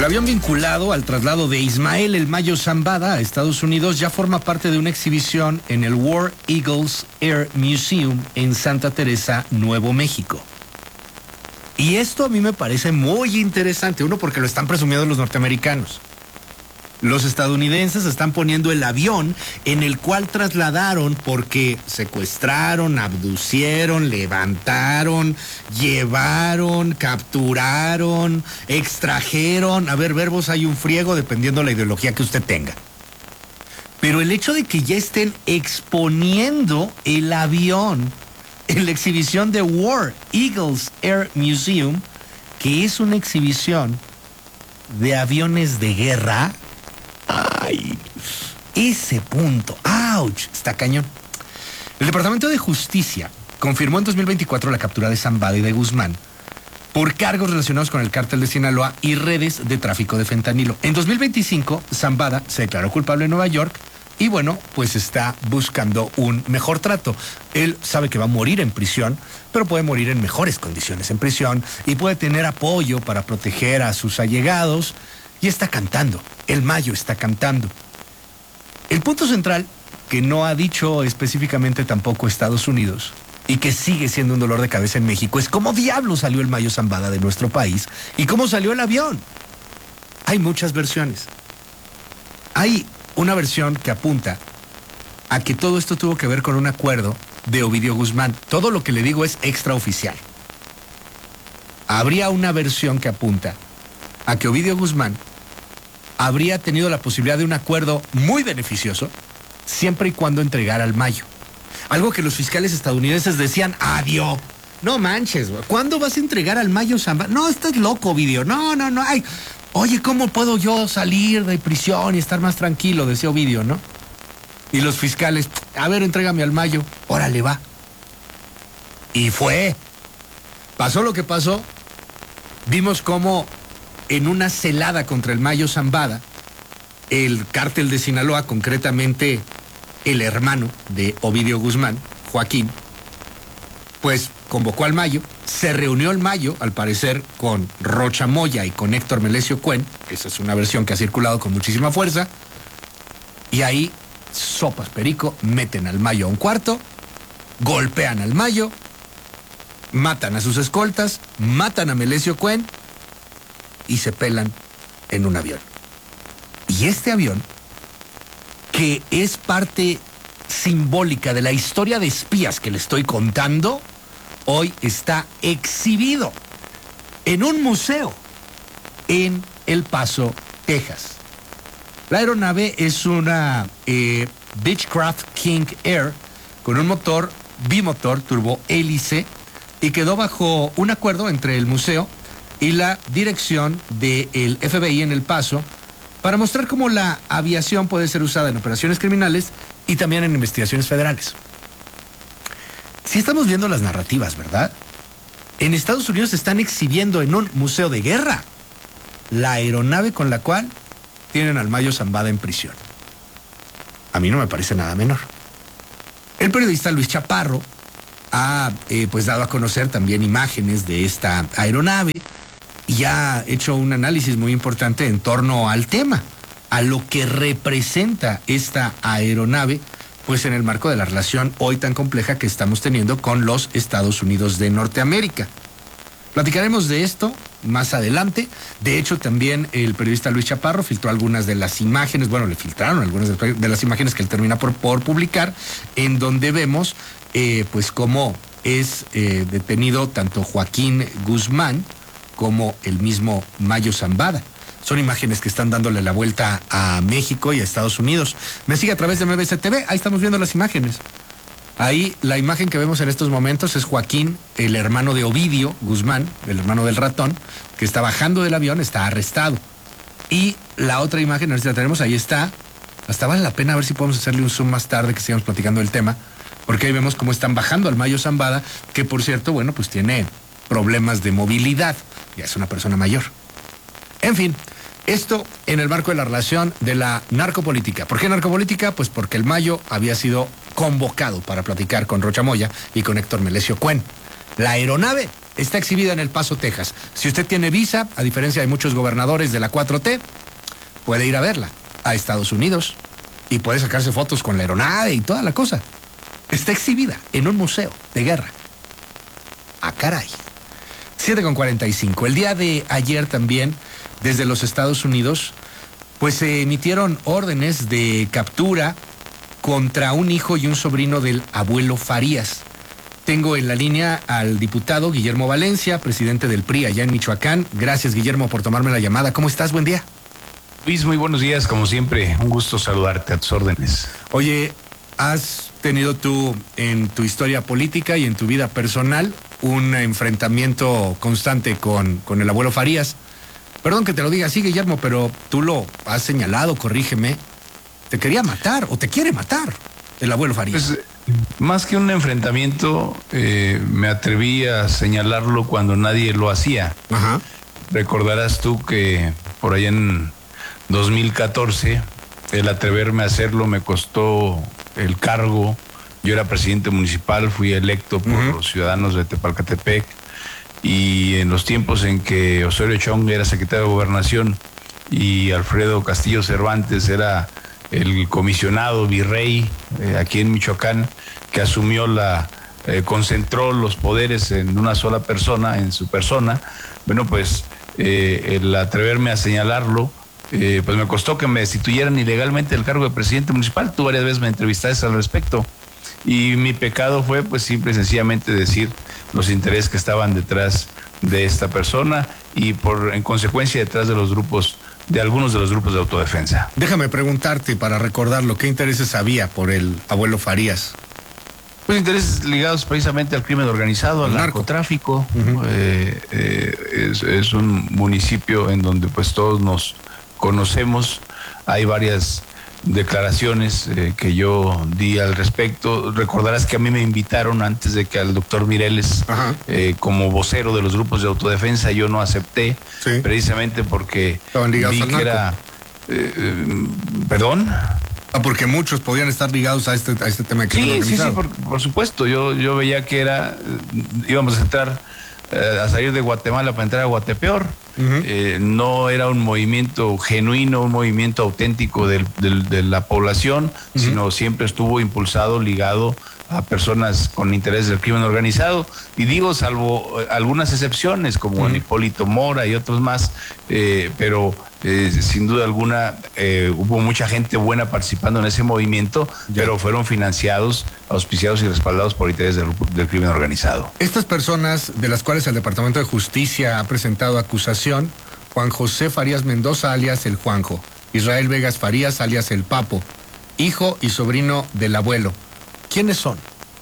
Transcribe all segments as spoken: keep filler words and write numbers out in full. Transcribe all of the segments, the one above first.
El avión vinculado al traslado de Ismael El Mayo Zambada a Estados Unidos ya forma parte de una exhibición en el War Eagles Air Museum en Santa Teresa, Nuevo México. Y esto a mí me parece muy interesante, uno porque lo están presumiendo los norteamericanos. Los estadounidenses están poniendo el avión en el cual trasladaron porque secuestraron, abducieron, levantaron, llevaron, capturaron, extrajeron. A ver, verbos hay un friego dependiendo de la ideología que usted tenga. Pero el hecho de que ya estén exponiendo el avión en la exhibición de War Eagles Air Museum, que es una exhibición de aviones de guerra. Ay, ese punto, ¡ouch!, está cañón. El Departamento de Justicia confirmó en dos mil veinticuatro la captura de Zambada y de Guzmán por cargos relacionados con el cártel de Sinaloa y redes de tráfico de fentanilo. En dos mil veinticinco, Zambada se declaró culpable en Nueva York y bueno, pues está buscando un mejor trato. Él sabe que va a morir en prisión, pero puede morir en mejores condiciones en prisión y puede tener apoyo para proteger a sus allegados. Y está cantando, El Mayo está cantando. El punto central, que no ha dicho específicamente tampoco Estados Unidos, y que sigue siendo un dolor de cabeza en México, es cómo diablos salió El Mayo Zambada de nuestro país y cómo salió el avión. Hay muchas versiones. Hay una versión que apunta a que todo esto tuvo que ver con un acuerdo de Ovidio Guzmán. Todo lo que le digo es extraoficial. Habría una versión que apunta a que Ovidio Guzmán habría tenido la posibilidad de un acuerdo muy beneficioso siempre y cuando entregara al Mayo. Algo que los fiscales estadounidenses decían, adiós. No manches, güey. ¿Cuándo vas a entregar al Mayo Zambada? No, estás loco, Ovidio. No, no, no. Ay, oye, ¿cómo puedo yo salir de prisión y estar más tranquilo? Decía Ovidio, ¿no? Y los fiscales, a ver, entrégame al Mayo. Órale, va. Y fue. Pasó lo que pasó. Vimos cómo en una celada contra el Mayo Zambada, el cártel de Sinaloa, concretamente el hermano de Ovidio Guzmán, Joaquín, pues convocó al Mayo, se reunió el Mayo, al parecer, con Rocha Moya y con Héctor Melesio Cuen, esa es una versión que ha circulado con muchísima fuerza, y ahí, sopas perico, meten al Mayo a un cuarto, golpean al Mayo, matan a sus escoltas, matan a Melesio Cuen, y se pelan en un avión. Y este avión, que es parte simbólica de la historia de espías que le estoy contando, hoy está exhibido en un museo en El Paso, Texas. La aeronave es una eh, Beechcraft King Air con un motor bimotor turbohélice y quedó bajo un acuerdo entre el museo y la dirección del F B I en El Paso para mostrar cómo la aviación puede ser usada en operaciones criminales y también en investigaciones federales. Si estamos viendo las narrativas, ¿verdad? En Estados Unidos se están exhibiendo en un museo de guerra la aeronave con la cual tienen al Mayo Zambada en prisión. A mí no me parece nada menor. El periodista Luis Chaparro ha eh, pues dado a conocer también imágenes de esta aeronave y ha hecho un análisis muy importante en torno al tema, a lo que representa esta aeronave, pues en el marco de la relación hoy tan compleja que estamos teniendo con los Estados Unidos de Norteamérica. Platicaremos de esto más adelante. De hecho, también el periodista Luis Chaparro filtró algunas de las imágenes, bueno, le filtraron algunas de las imágenes que él termina por, por publicar, en donde vemos eh, pues cómo es eh, detenido tanto Joaquín Guzmán como el mismo Mayo Zambada. Son imágenes que están dándole la vuelta a México y a Estados Unidos. Me sigue a través de M B C T V, ahí estamos viendo las imágenes. Ahí la imagen que vemos en estos momentos es Joaquín, el hermano de Ovidio Guzmán, el hermano del ratón, que está bajando del avión, está arrestado. Y la otra imagen, a ver si la tenemos, ahí está. Hasta vale la pena a ver si podemos hacerle un zoom más tarde que sigamos platicando del tema, porque ahí vemos cómo están bajando al Mayo Zambada, que por cierto, bueno, pues tiene problemas de movilidad, ya es una persona mayor. En fin, esto en el marco de la relación de la narcopolítica. ¿Por qué narcopolítica? Pues porque el Mayo había sido convocado para platicar con Rocha Moya y con Héctor Melesio Cuen. La aeronave está exhibida en El Paso, Texas. Si usted tiene visa, a diferencia de muchos gobernadores de la cuatro T, puede ir a verla a Estados Unidos y puede sacarse fotos con la aeronave y toda la cosa. Está exhibida en un museo de guerra. ¡Ah, caray! siete con cuarenta y cinco. El día de ayer también, desde los Estados Unidos, pues se emitieron órdenes de captura contra un hijo y un sobrino del abuelo Farías. Tengo en la línea al diputado Guillermo Valencia, presidente del P R I allá en Michoacán. Gracias, Guillermo, por tomarme la llamada. ¿Cómo estás? Buen día. Luis, muy buenos días, como siempre. Un gusto saludarte, a tus órdenes. Oye, ¿has tenido tú en tu historia política y en tu vida personal un enfrentamiento constante con, con el abuelo Farías? Perdón que te lo diga así, Guillermo, pero tú lo has señalado, corrígeme. Te quería matar o te quiere matar el abuelo Farías. Pues, más que un enfrentamiento, eh, me atreví a señalarlo cuando nadie lo hacía. Ajá. Recordarás tú que por allá en dos mil catorce, el atreverme a hacerlo me costó el cargo. Yo era presidente municipal, fui electo por uh-huh. los ciudadanos de Tepalcatepec, y en los tiempos en que Osorio Chong era secretario de Gobernación y Alfredo Castillo Cervantes era el comisionado virrey eh, aquí en Michoacán, que asumió la, eh, concentró los poderes en una sola persona, en su persona. Bueno, pues eh, el atreverme a señalarlo, eh, pues me costó que me destituyeran ilegalmente del cargo de presidente municipal. Tú varias veces me entrevistaste al respecto. Y mi pecado fue, pues, simple y sencillamente decir los intereses que estaban detrás de esta persona y, por en consecuencia, detrás de los grupos, de algunos de los grupos de autodefensa. Déjame preguntarte, para recordarlo, ¿qué intereses había por el abuelo Farías? Pues intereses ligados precisamente al crimen organizado, al narco. narcotráfico. Uh-huh. eh, eh, es, es un municipio en donde pues todos nos conocemos. Hay varias declaraciones eh, que yo di al respecto. Recordarás que a mí me invitaron antes de que al doctor Mireles eh, como vocero de los grupos de autodefensa. Yo no acepté, sí, precisamente porque vi que era eh, eh, perdón ah, porque muchos podían estar ligados a este a este tema que sí sí sí por, por supuesto. Yo yo veía que era íbamos a entrar eh, a salir de Guatemala para entrar a Guatepeor. Uh-huh. Eh, no era un movimiento genuino, un movimiento auténtico del, del, de la población, uh-huh, sino siempre estuvo impulsado, ligado a personas con interés del crimen organizado. Y digo, salvo algunas excepciones, como uh-huh. Hipólito Mora y otros más, eh, pero eh, sin duda alguna eh, hubo mucha gente buena participando en ese movimiento, ya, pero fueron financiados, auspiciados y respaldados por intereses del, del crimen organizado. Estas personas, de las cuales el Departamento de Justicia ha presentado acusación: Juan José Farías Mendoza, alias el Juanjo; Israel Vegas Farías, alias el Papo; hijo y sobrino del abuelo. ¿Quiénes son?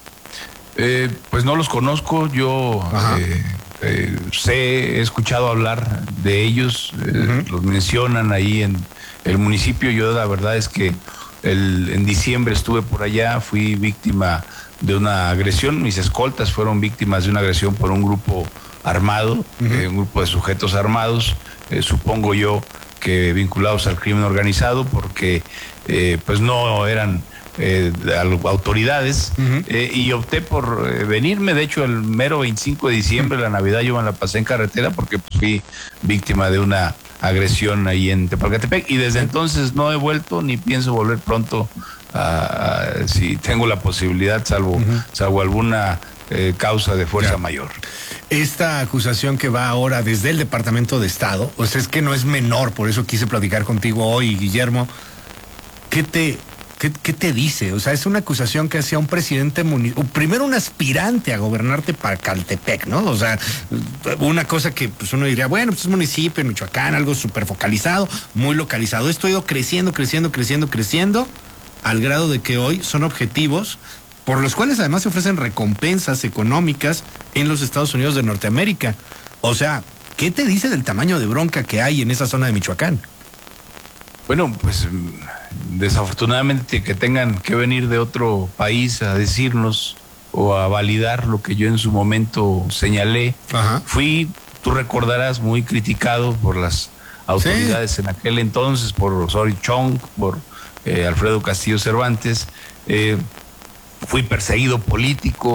Eh, pues no los conozco. Yo eh, eh, sé, he escuchado hablar de ellos. eh, uh-huh. Los mencionan ahí en el municipio. Yo la verdad es que el, en diciembre estuve por allá, fui víctima de una agresión. Mis escoltas fueron víctimas de una agresión por un grupo armado, uh-huh. eh, un grupo de sujetos armados, eh, supongo yo que vinculados al crimen organizado, porque eh, pues no eran Eh, autoridades, uh-huh. eh, y opté por eh, venirme. De hecho, el mero veinticinco de diciembre, uh-huh. la Navidad, yo me la pasé en carretera porque pues, fui víctima de una agresión ahí en Tepalcatepec, y desde entonces no he vuelto ni pienso volver pronto, a, a, si tengo la posibilidad, salvo, uh-huh. salvo alguna eh, causa de fuerza ya. mayor. Esta acusación que va ahora desde el Departamento de Estado, pues es que no es menor, por eso quise platicar contigo hoy, Guillermo. ¿Qué te... ¿Qué, ¿Qué te dice? O sea, es una acusación que hacía un presidente municipal, primero un aspirante a gobernar Tepalcatepec, ¿no? O sea, una cosa que pues uno diría, bueno, pues es municipio en Michoacán, algo súper focalizado, muy localizado. Esto ha ido creciendo, creciendo, creciendo, creciendo, al grado de que hoy son objetivos por los cuales además se ofrecen recompensas económicas en los Estados Unidos de Norteamérica. O sea, ¿qué te dice del tamaño de bronca que hay en esa zona de Michoacán? Bueno, pues desafortunadamente que tengan que venir de otro país a decirnos o a validar lo que yo en su momento señalé. Ajá. Fui, tú recordarás, muy criticado por las autoridades, sí, en aquel entonces, por Osorio Chong, por eh, Alfredo Castillo Cervantes. Eh, fui perseguido político,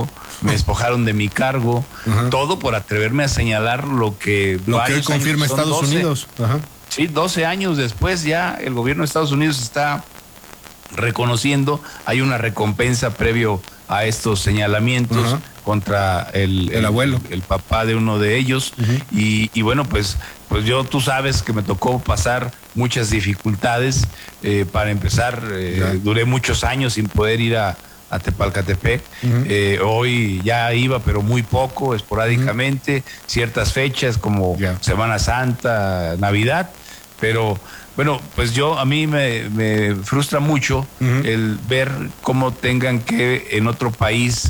me despojaron de mi cargo, Ajá. todo por atreverme a señalar lo que... Lo que hoy confirma Estados doce, Unidos. Ajá. Sí, doce años después ya el gobierno de Estados Unidos está reconociendo, hay una recompensa previo a estos señalamientos. Ajá. Contra el, el, el abuelo, el, el papá de uno de ellos. Uh-huh. y, y bueno, pues, pues yo, tú sabes que me tocó pasar muchas dificultades. Eh, para empezar, eh, duré muchos años sin poder ir a, a Tepalcatepec. Uh-huh. eh, hoy ya iba, pero muy poco, esporádicamente, uh-huh. ciertas fechas como yeah. Semana Santa, Navidad, pero... Bueno, pues yo, a mí me, me frustra mucho uh-huh. el ver cómo tengan que en otro país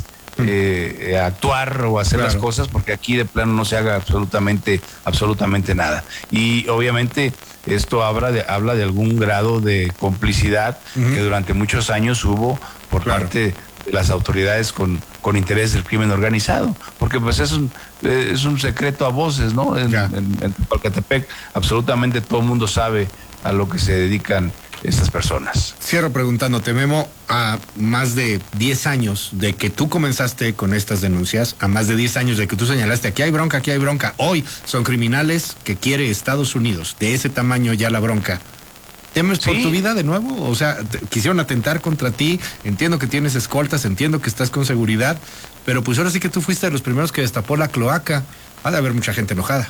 eh, actuar o hacer claro. las cosas, porque aquí de plano no se haga absolutamente, absolutamente nada. Y obviamente esto habla de, habla de algún grado de complicidad uh-huh. que durante muchos años hubo por claro. parte de las autoridades con, con interés del crimen organizado, porque pues es un, es un secreto a voces, ¿no? En, en, en Tepalcatepec absolutamente todo el mundo sabe a lo que se dedican estas personas. Cierro preguntándote, Memo, a más de diez años de que tú comenzaste con estas denuncias, a más de diez años de que tú señalaste, aquí hay bronca, aquí hay bronca, hoy son criminales que quiere Estados Unidos, de ese tamaño ya la bronca. ¿Temes por sí. tu vida de nuevo? O sea, te, quisieron atentar contra ti, entiendo que tienes escoltas, entiendo que estás con seguridad, pero pues ahora sí que tú fuiste de los primeros que destapó la cloaca. Ha de haber mucha gente enojada.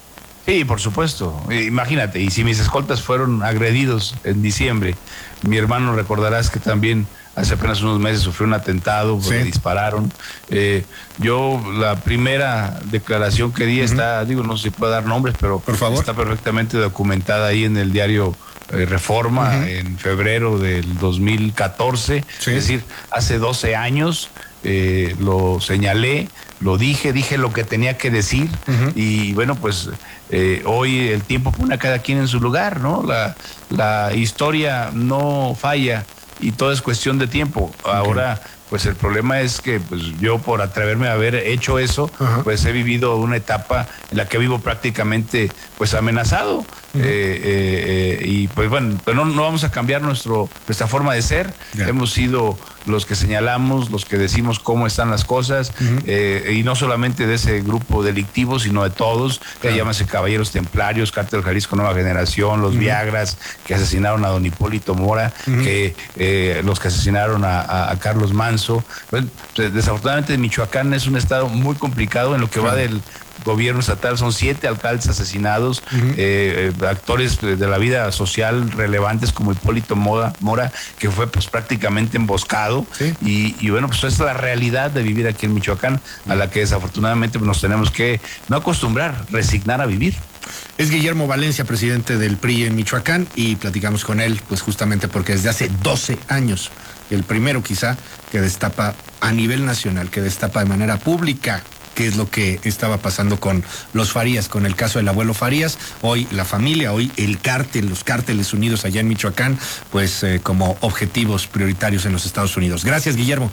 Sí, por supuesto. Imagínate, y si mis escoltas fueron agredidos en diciembre, mi hermano recordarás que también hace apenas unos meses sufrió un atentado, porque sí. dispararon. Eh, yo la primera declaración que di uh-huh. está, digo, no sé si puedo dar nombres, pero por favor. Está perfectamente documentada ahí en el diario eh, Reforma uh-huh. en febrero del dos mil catorce, sí. es decir, hace doce años. Eh, lo señalé, lo dije, dije lo que tenía que decir uh-huh. y bueno, pues eh, hoy el tiempo pone a cada quien en su lugar, ¿no? La, la historia no falla y todo es cuestión de tiempo. Okay. Ahora, pues el problema es que pues yo por atreverme a haber hecho eso, uh-huh. pues he vivido una etapa en la que vivo prácticamente pues amenazado. Uh-huh. eh, eh, eh, y pues bueno, pero no, no vamos a cambiar nuestro, nuestra forma de ser. Yeah. Hemos sido los que señalamos, los que decimos cómo están las cosas, uh-huh. eh, y no solamente de ese grupo delictivo, sino de todos, que claro. llámase Caballeros Templarios, Cártel Jalisco Nueva Generación, los uh-huh. Viagras, que asesinaron a don Hipólito Mora, uh-huh. que eh, los que asesinaron a, a, a Carlos Manso. Pues, desafortunadamente Michoacán es un estado muy complicado en lo que uh-huh. va del gobierno estatal, son siete alcaldes asesinados, uh-huh. eh, actores de la vida social relevantes como Hipólito Mora, Mora que fue pues prácticamente emboscado, ¿sí? y, y bueno, pues esa es la realidad de vivir aquí en Michoacán, a la que desafortunadamente nos tenemos que no acostumbrar, resignar a vivir. Es Guillermo Valencia, presidente del P R I en Michoacán, y platicamos con él pues justamente porque desde hace doce años, el primero quizá que destapa a nivel nacional, que destapa de manera pública qué es lo que estaba pasando con los Farías, con el caso del abuelo Farías. Hoy la familia, hoy el cártel, los cárteles unidos allá en Michoacán, pues eh, como objetivos prioritarios en los Estados Unidos. Gracias, Guillermo.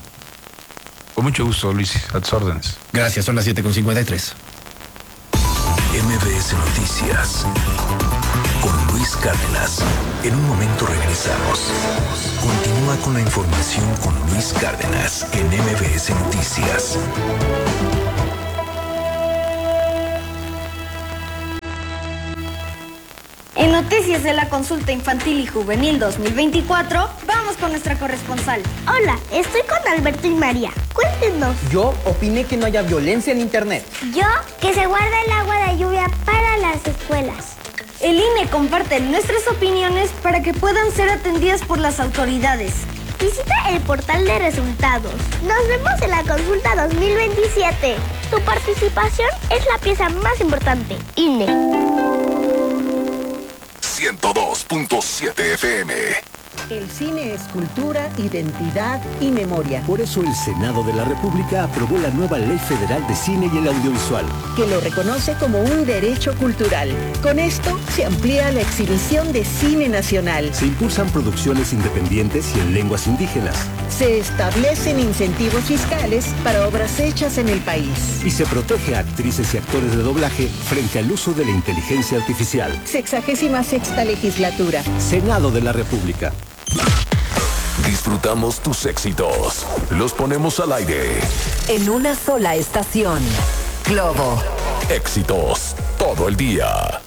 Con mucho gusto, Luis, a tus órdenes. Gracias, son las siete con cincuenta y tres. M B S Noticias con Luis Cárdenas. En un momento regresamos. Continúa con la información con Luis Cárdenas en M B S Noticias. En Noticias de la Consulta Infantil y Juvenil dos mil veinticuatro, vamos con nuestra corresponsal. Hola, estoy con Alberto y María. Cuéntenos. Yo opiné que no haya violencia en Internet. Yo, que se guarda el agua de lluvia para las escuelas. El I N E comparte nuestras opiniones para que puedan ser atendidas por las autoridades. Visita el portal de resultados. Nos vemos en la consulta dos mil veintisiete. Tu participación es la pieza más importante. I N E. ciento dos punto siete F M. El cine es cultura, identidad y memoria. Por eso el Senado de la República aprobó la nueva Ley Federal de Cine y el Audiovisual, que lo reconoce como un derecho cultural. Con esto se amplía la exhibición de cine nacional. Se impulsan producciones independientes y en lenguas indígenas. Se establecen incentivos fiscales para obras hechas en el país. Y se protege a actrices y actores de doblaje frente al uso de la inteligencia artificial. Sexagésima sexta legislatura. Senado de la República. disfrutamos tus éxitos. Los ponemos al aire. En una sola estación. Globo. Éxitos todo el día.